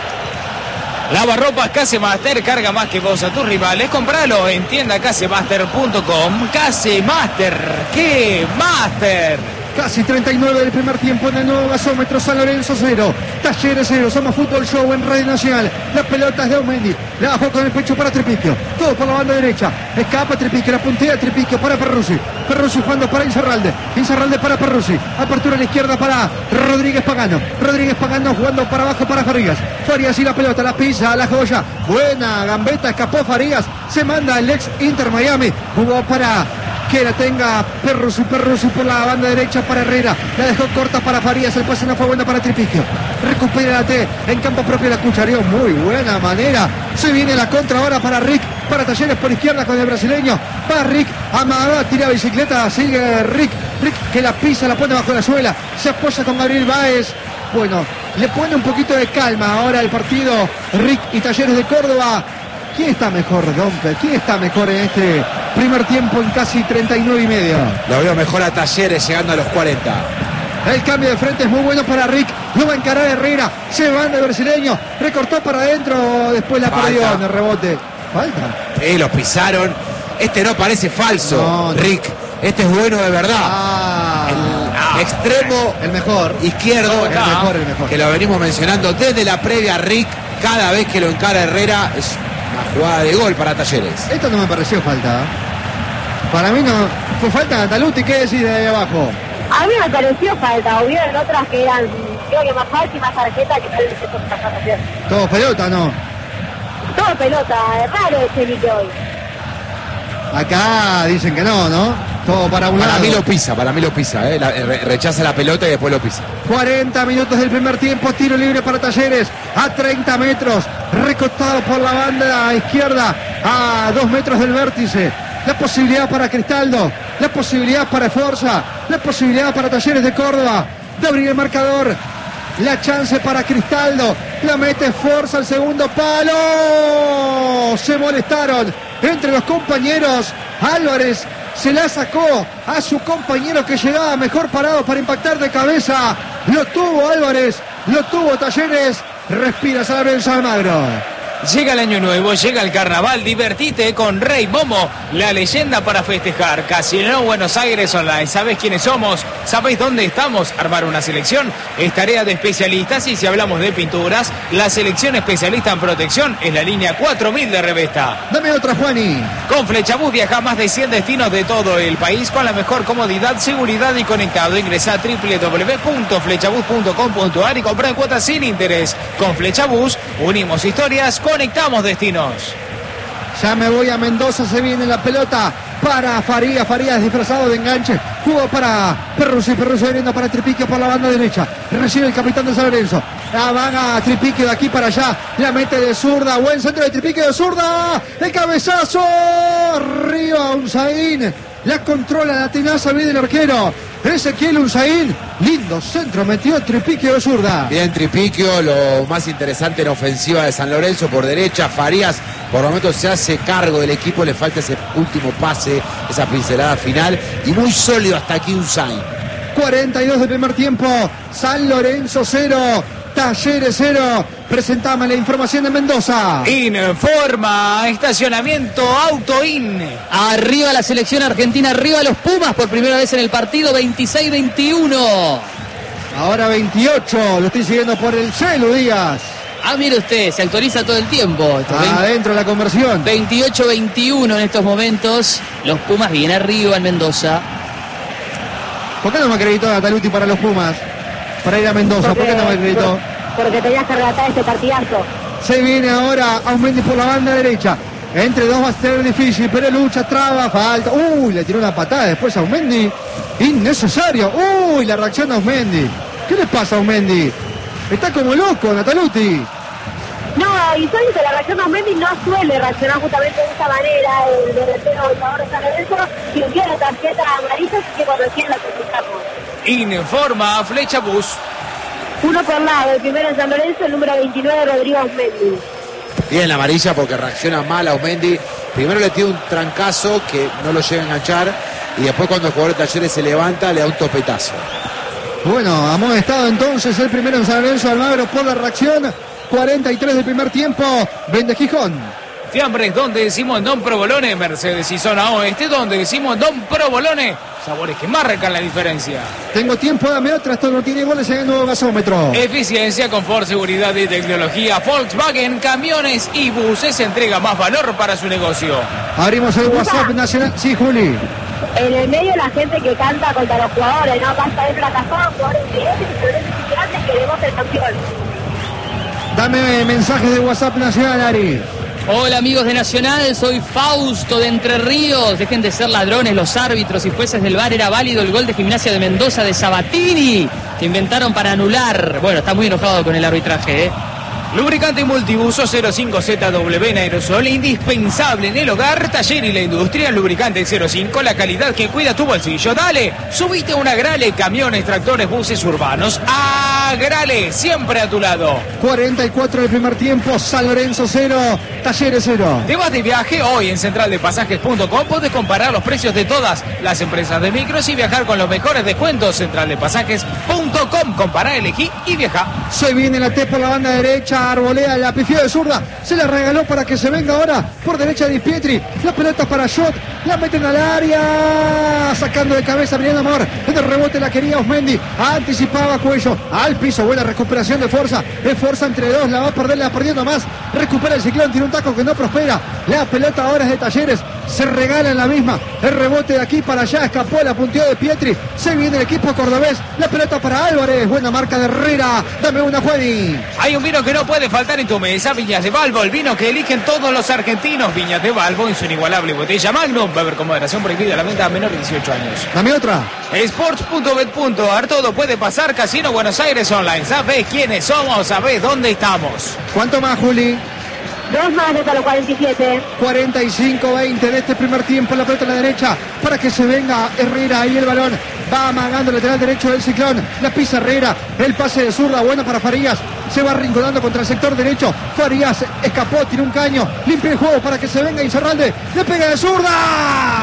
Lavarropas Casemaster, carga más que vos a tus rivales. Compralo en tienda casemaster punto com. Casemaster, ¡qué master! Casi treinta y nueve del primer tiempo en el nuevo gasómetro. San Lorenzo cero, Talleres cero. Somos Fútbol Show en Radio Nacional. La pelota es de Aumendi, la bajó con el pecho para Tripiquio, todo por la banda derecha. Escapa Tripiquio, la puntea Tripiquio para Perruzzi. Perruzzi jugando para Inzarralde, Inzarralde para Perruzzi. Apertura a la izquierda para Rodríguez Pagano. Rodríguez Pagano jugando para abajo para Farías. Farías y la pelota, la pisa, la joya. Buena gambeta, escapó Farías. Se manda el ex Inter Miami. Jugó para que la tenga Perruzzi, Perruzzi por la banda derecha para Herrera, la dejó corta para Farías, el pase no fue bueno para Tripiquio, recupera la T, en campo propio la cuchareó, muy buena manera, se viene la contra ahora para Rick, para Talleres por izquierda con el brasileño, va Rick, amaga, tira bicicleta, sigue Rick, Rick que la pisa, la pone bajo la suela, se apoya con Gabriel Báez, bueno, le pone un poquito de calma ahora el partido, Rick y Talleres de Córdoba. ¿Quién está mejor, Dompe? ¿Quién está mejor en este primer tiempo en casi treinta y nueve y medio? Lo veo mejor a Talleres llegando a los cuarenta. El cambio de frente es muy bueno para Rick. Lo va a encarar Herrera. Se van de brasileño. Recortó para adentro. Después la Falta. perdió en el rebote. Falta. Eh, los pisaron. Este no parece falso, No, no. Rick. Este es bueno de verdad. Ah, El extremo el mejor. izquierdo, El mejor, el mejor. que lo venimos mencionando desde la previa, Rick. Cada vez que lo encara Herrera es una jugada de gol para Talleres. Esto no me pareció falta. Para mí no. Fue falta Nataluti. ¿Qué decís de ahí abajo? A mí me pareció falta, hubieron otras que eran, creo que más falta y más tarjeta que tal vez esta situación. Todo pelota, ¿no? Todo pelota, es raro ese líquido hoy. Acá dicen que no, ¿no? Todo para un Para lado. mí lo pisa, para mí lo pisa. eh. La- re- rechaza la pelota y después lo pisa. cuarenta minutos del primer tiempo, tiro libre para Talleres a treinta metros, recostado por la banda izquierda a dos metros del vértice. La posibilidad para Cristaldo, la posibilidad para Forza, la posibilidad para Talleres de Córdoba de abrir el marcador. La chance para Cristaldo, la mete Forza al segundo palo. Se molestaron entre los compañeros. Álvarez se la sacó a su compañero que llegaba mejor parado para impactar de cabeza. Lo tuvo Álvarez, lo tuvo Talleres. Respira San Lorenzo Almagro. Llega el año nuevo, llega el carnaval, divertite con Rey Momo, la leyenda para festejar. Casino Buenos Aires Online. ¿Sabés quiénes somos? ¿Sabés dónde estamos? Armar una selección es tarea de especialistas y si hablamos de pinturas, la selección especialista en protección es la línea cuatro mil de Revesta. Dame otra, Juani. Con Flechabús viaja a más de cien destinos de todo el país con la mejor comodidad, seguridad y conectado. Ingresa a doble u doble u doble u punto flechabús punto com punto a r y compra en cuotas sin interés. Con Flechabús unimos historias, conectamos destinos. Ya me voy a Mendoza, se viene la pelota para Farías, Farías disfrazado de enganche, jugó para Perruzzi, Perruzzi viniendo para Tripiquio por la banda derecha, recibe el capitán de San Lorenzo, la vaga Tripiquio de aquí para allá, la mete de zurda, buen centro de Tripiquio de zurda, el cabezazo, arriba Unzaín, la controla, la tenaza, viene el arquero, Ezequiel Unzaín, lindo centro, metió Tripiquio de zurda. Bien Tripiquio, lo más interesante en ofensiva de San Lorenzo por derecha, Farías por momentos se hace cargo del equipo, le falta ese último pase, esa pincelada final y muy sólido hasta aquí Unzaín. cuarenta y dos del primer tiempo, San Lorenzo cero, Talleres cero. Presentame la información de Mendoza. Informa, estacionamiento Autoin. Arriba la selección argentina, arriba los Pumas por primera vez en el partido, veintiséis veintiuno. Ahora veintiocho, lo estoy siguiendo por el celu, Díaz. Ah, mire usted, se actualiza todo el tiempo. Adentro la conversión. veintiocho veintiuno en estos momentos. Los Pumas bien arriba en Mendoza. ¿Por qué no me acreditó a Taluti para los Pumas? Para ir a Mendoza, ¿por qué no me acreditó? Porque tenías que relatar este partidazo. Se viene ahora Aumendi por la banda derecha. Entre dos va a ser difícil, pero lucha, traba, falta. Uy, le tiró una patada después a Aumendi. Innecesario. Uy, la reacción de Aumendi. ¿Qué le pasa a Aumendi? Está como loco, Nataluti. No, y soy que la reacción de Aumendi no suele reaccionar justamente de esa manera. El delantero jugador de San Lorenzo y un día la tarjeta amarilla, así que cuando recién la contestamos. Informa Flechabús. Uno por lado, el primero en San Lorenzo, el número veintinueve, Rodrigo Aumendi. Bien la amarilla porque reacciona mal a Aumendi. Primero le tira un trancazo que no lo llega a enganchar y después cuando el jugador de Talleres se levanta le da un topetazo. Bueno, amonestado entonces el primero en San Lorenzo, Almagro por la reacción. cuarenta y tres del primer tiempo, vende Gijón. Fiambres, donde decimos Don Provolone, Mercedes y Zona Oeste, donde decimos Don Provolone, sabores que marcan la diferencia. Tengo tiempo, dame otra, esto no tiene goles en el nuevo gasómetro. Eficiencia, confort, seguridad y tecnología. Volkswagen, camiones y buses entrega más valor para su negocio. Abrimos el WhatsApp nacional. Sí, Juli. En el medio la gente que canta contra los jugadores, no basta de fracasados, jugadores integrantes y grandes, queremos ser campeón. Dame mensajes de WhatsApp nacional, Ari. Hola amigos de Nacional, soy Fausto de Entre Ríos. Dejen de ser ladrones los árbitros y jueces del V A R. Era válido el gol de Gimnasia de Mendoza de Sabatini, que inventaron para anular. Bueno, está muy enojado con el arbitraje, ¿eh? Lubricante multiuso cero cinco Z W en aerosol, indispensable en el hogar, taller y la industria. Lubricante cero cinco, la calidad que cuida tu bolsillo. Dale, subite a una Grale, camiones, tractores, buses urbanos. A Grale, siempre a tu lado. cuarenta y cuatro del primer tiempo, San Lorenzo cero, Talleres cero. ¿Te vas de viaje? Hoy en central de pasajes punto com puedes comparar los precios de todas las empresas de micros y viajar con los mejores descuentos. central de pasajes punto com, compará, elegí y viaja. Se viene la T por la banda derecha. Arbolea, la pifió de zurda, se la regaló para que se venga ahora por derecha de Di Pietri, la pelota para Schott, la meten al área, sacando de cabeza Brian Amor, en el rebote la quería Osmendi, anticipaba Cuello, al piso, buena recuperación de fuerza, es fuerza entre dos, la va a perder, la va perdiendo más, recupera el Ciclón, tiene un taco que no prospera, la pelota ahora es de Talleres, se regala en la misma, el rebote de aquí para allá, escapó, la punteó de Pietri, se viene el equipo cordobés, la pelota para Álvarez, buena marca de Herrera, dame una Juani. Hay un vino que no puede faltar en tu mesa, Viñas de Balbo, el vino que eligen todos los argentinos. Viñas de Balbo en su inigualable botella Magnum, beber con moderación, prohibida la venta a menor de dieciocho años. Dame otra. Sports punto bet punto ar, todo puede pasar, Casino Buenos Aires Online. ¿Sabés quiénes somos? ¿Sabés dónde estamos? ¿Cuánto más, Juli? Dos más hasta los cuarenta y siete. cuarenta y cinco veinte de este primer tiempo, la pelota a la derecha para que se venga Herrera, ahí el balón va amagando el lateral derecho del Ciclón, la pisa Herrera, el pase de zurda, bueno para Farías, se va arrinconando contra el sector derecho, Farías escapó, tiró un caño, limpia el juego para que se venga Incerralde, le pega de zurda,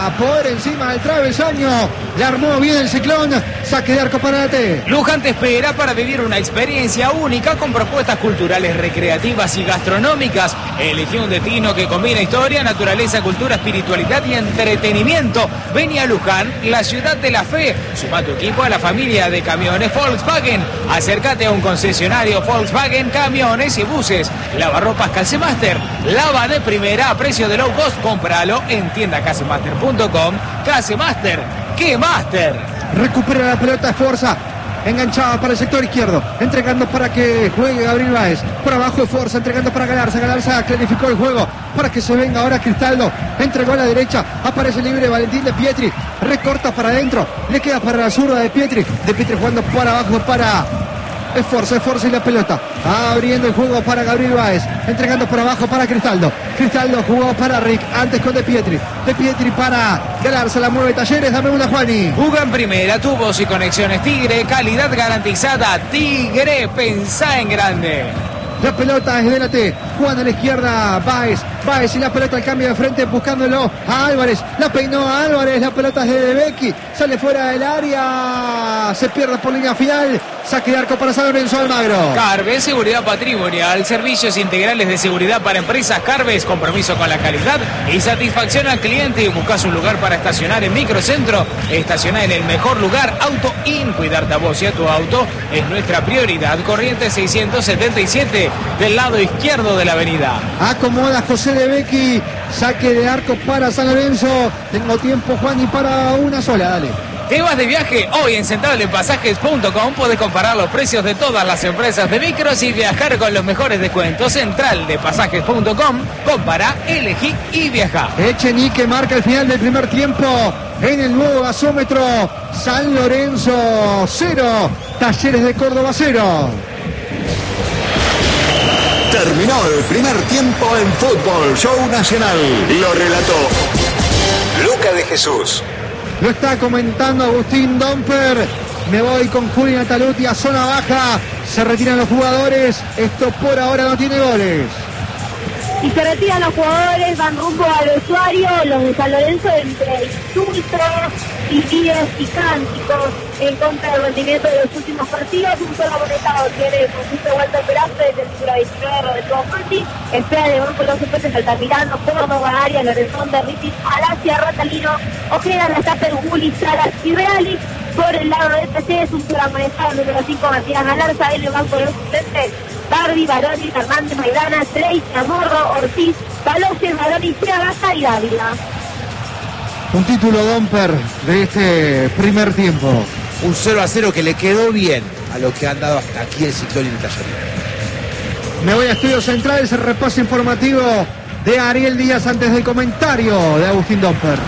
pelota por encima del travesaño. Le armó bien el Ciclón. Saque de arco para la T. Luján te espera para vivir una experiencia única con propuestas culturales, recreativas y gastronómicas. Elegí un destino que combina historia, naturaleza, cultura, espiritualidad y entretenimiento. Vení a Luján, la ciudad de la fe. Suma tu equipo a la familia de camiones Volkswagen. Acércate a un concesionario Volkswagen, camiones y buses. Lavarropas Calcemaster. Lava de primera a precio de low cost. Cómpralo en tienda casemaster punto com. Casemaster, ¡qué master! Recupera la pelota Esforza. Enganchada para el sector izquierdo, entregando para que juegue Gabriel Báez. Por abajo Esforza, entregando para Galarza. Galarza clarificó el juego para que se venga ahora Cristaldo. Entregó a la derecha, aparece libre Valentín de Pietri. Recorta para adentro, le queda para la zurda de Pietri. De Pietri jugando para abajo para Esforza, Esforza y la pelota. Abriendo el juego para Gabriel Báez. Entregando por abajo para Cristaldo. Cristaldo jugó para Rick, antes con De Pietri. De Pietri para Galarza, la mueve Talleres. Dame una, Juani. Juga en primera, tubos y conexiones Tigre, calidad garantizada. Tigre, pensá en grande. La pelota es de la T. Juan a la izquierda. Báez. Báez y la pelota al cambio de frente buscándolo a Álvarez. La peinó a Álvarez. La pelota es de Becky. Sale fuera del área. Se pierde por línea final. Saque de arco para San Lorenzo Almagro. Carves, seguridad patrimonial, servicios integrales de seguridad para empresas. Carves, compromiso con la calidad y satisfacción al cliente. Buscas un lugar para estacionar en Microcentro. Estacionar en el mejor lugar. Auto In. Cuidarte a vos y a tu auto es nuestra prioridad. Corriente seiscientos setenta y siete del lado izquierdo de la avenida. Acomoda José de Becky. Saque de arco para San Lorenzo. Tengo tiempo, Juan, y para una sola. Dale. ¿Te vas de viaje? Hoy en central pasajes punto com podés comparar los precios de todas las empresas de micros y viajar con los mejores descuentos. central pasajes punto com, compara, elegí y viaja. Echenique marca el final del primer tiempo en el nuevo gasómetro. San Lorenzo cero, Talleres de Córdoba cero. Terminó el primer tiempo en Fútbol Show Nacional. Lo relató Luca de Jesús. Lo está comentando Agustín Domper. Me voy con Julio Taluti a zona baja. Se retiran los jugadores. Esto por ahora no tiene goles. Y se retiran los jugadores, van rumbo al vestuario, los de San Lorenzo, entre insultos, pibíes y cánticos en contra del rendimiento de los últimos partidos. Un solo amonestado tiene el conjunto de Walter Peraza desde el número veintinueve, Roberto Fonti. Espera de banco los suplentes Altamirano, Córdoba, Arias, Lorenzón, Derritis, Alacia, Ratalino, Ojeda, Lacater, Guli, Salas y Reali. Por el lado de P C es un solo amonestado, número cinco, Matías Galarza, en el banco de los suplentes Barbie, Baroni, Hernández, Maidana, Trey, Chamorro, Ortiz, Paloches, Baroni, Ciagaza y Dávila. Un título Domper de este primer tiempo. Un cero a cero que le quedó bien a lo que han dado hasta aquí el Ciclón y el Talleres. Me voy a Estudios Centrales, el repaso informativo de Ariel Díaz antes del comentario de Agustín Domper.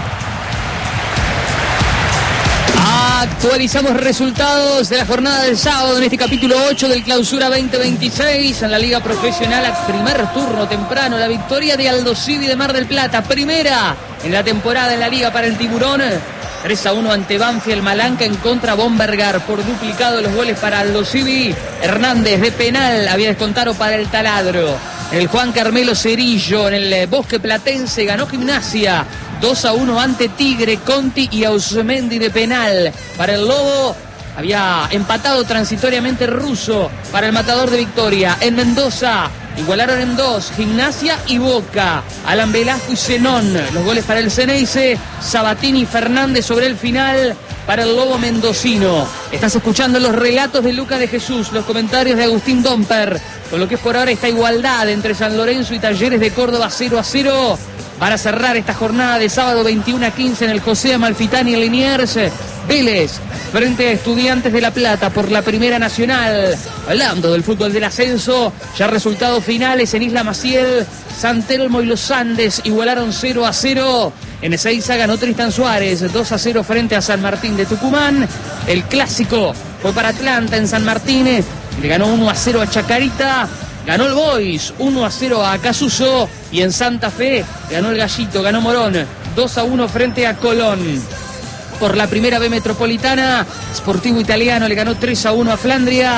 Actualizamos resultados de la jornada del sábado en este capítulo ocho del Clausura veinte veintiséis en la Liga Profesional. A primer turno temprano, la victoria de Aldosivi de Mar del Plata, primera en la temporada en la Liga para el Tiburón. tres a uno ante Banfield. Malanca en contra Bombergar. Por duplicado los goles para Aldosivi. Hernández de penal había descontado para el Taladro. El Juan Carmelo Cerillo en el Bosque Platense ganó Gimnasia. dos a uno ante Tigre. Conti y Ausmendi de penal. Para el Lobo había empatado transitoriamente Russo para el Matador de Victoria. En Mendoza igualaron en dos Gimnasia y Boca. Alan Velasco y Zenón. Los goles para el Ceneice. Sabatini y Fernández sobre el final para el Lobo mendocino. Estás escuchando los relatos de Luca de Jesús, los comentarios de Agustín Domper, con lo que es por ahora esta igualdad entre San Lorenzo y Talleres de Córdoba cero a cero. Para cerrar esta jornada de sábado veintiuno a quince en el José Amalfitani en Liniers, Vélez frente a Estudiantes de La Plata por la Primera Nacional. Hablando del fútbol del ascenso, ya resultados finales en Isla Maciel. San Telmo y los Andes igualaron cero a cero. En Ezeiza ganó Tristan Suárez dos a cero frente a San Martín de Tucumán. El clásico fue para Atlanta en San Martín. Le ganó uno a cero a Chacarita. Ganó el Boys uno a cero a Casuso. Y en Santa Fe ganó el Gallito, ganó Morón dos a uno frente a Colón. Por la Primera B Metropolitana, Sportivo Italiano le ganó tres a uno a Flandria.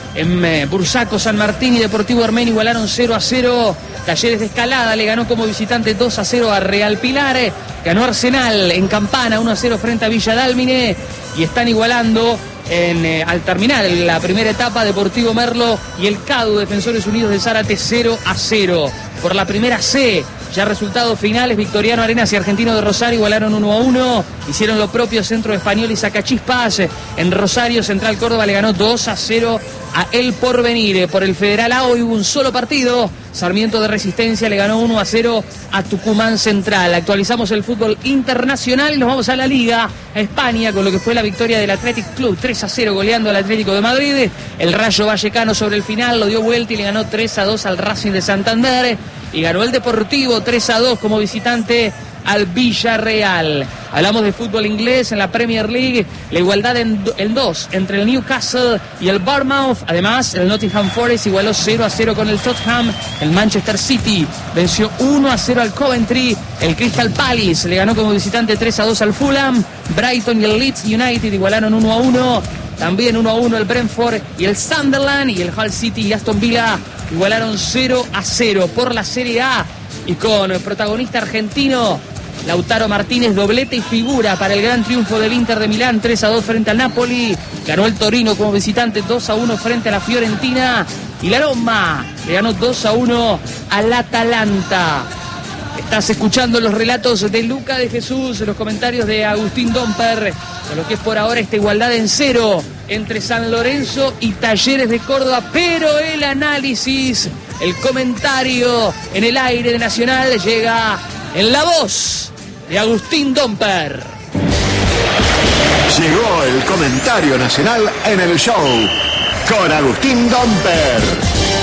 En eh, Bursaco, San Martín y Deportivo Armenio igualaron cero a cero. Talleres de Escalada le ganó como visitante dos a cero a Real Pilar. Ganó Arsenal en Campana uno a cero frente a Villa Dálmine. Y están igualando en, eh, al terminar la primera etapa Deportivo Merlo y el CADU, Defensores Unidos de Zárate, cero a cero. Por la primera C, ya resultados finales, Victoriano Arenas y Argentino de Rosario igualaron uno a uno. Hicieron lo propio Centro Español y Sacachispas. En Rosario, Central Córdoba le ganó dos a cero a El Porvenir. Por el Federal A hoy hubo un solo partido. Sarmiento de Resistencia le ganó uno a cero a Tucumán Central. Actualizamos el fútbol internacional y nos vamos a la Liga, a España, con lo que fue la victoria del Athletic Club tres a cero goleando al Atlético de Madrid. El Rayo Vallecano sobre el final lo dio vuelta y le ganó tres a dos al Racing de Santander. Y ganó el Deportivo tres a dos como visitante al Villarreal. Hablamos de fútbol inglés en la Premier League, la igualdad en, en dos entre el Newcastle y el Bournemouth. Además, el Nottingham Forest igualó cero a cero con el Tottenham. El Manchester City venció uno a cero al Coventry. El Crystal Palace le ganó como visitante tres a dos al Fulham. Brighton y el Leeds United igualaron uno a uno. También uno a uno el Brentford y el Sunderland. Y el Hull City y Aston Villa igualaron cero a cero. Por la Serie A y con el protagonista argentino Lautaro Martínez, doblete y figura para el gran triunfo del Inter de Milán, tres a dos frente al Napoli. Ganó el Torino como visitante dos a uno frente a la Fiorentina. Y la Roma le ganó dos a uno al Atalanta. Estás escuchando los relatos de Luca de Jesús, los comentarios de Agustín Domper, con lo que es por ahora esta igualdad en cero entre San Lorenzo y Talleres de Córdoba, pero el análisis, el comentario en el aire de Nacional llega en la voz de Agustín Domper. Llegó el comentario nacional en el show con Agustín Domper.